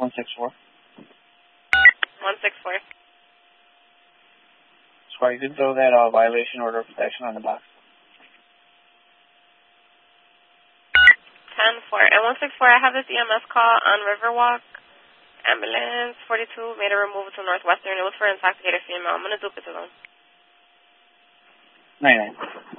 164. 164. Squad, you can throw that violation order of protection on the box. 10-4. And 164, I have this EMS call on Riverwalk. Ambulance 42 made a removal to Northwestern. It was for an intoxicated female. I'm going to dupe it to them. 99.